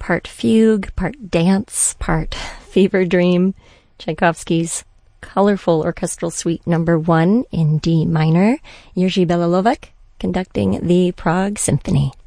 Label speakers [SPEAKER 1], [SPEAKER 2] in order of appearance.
[SPEAKER 1] part fugue, part dance, part fever dream. Tchaikovsky's colorful orchestral suite number 1 in D minor. Jerzy Belolovec conducting the Prague Symphony.